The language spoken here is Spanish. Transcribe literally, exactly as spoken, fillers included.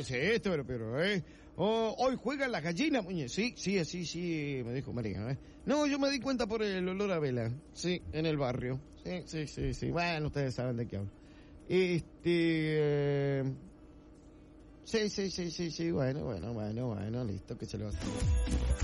es esto? Pero, pero, ¿eh? Oh, hoy juegan las gallinas, muñe. Sí, sí, sí, sí, me dijo María, ¿eh? No, yo me di cuenta por el olor a vela. Sí, en el barrio. Sí, sí, sí, sí. Bueno, ustedes saben de qué hablo. Este... Eh... Sí, sí, sí, sí, sí, bueno, bueno, bueno, bueno, listo, que se lo va a hacer.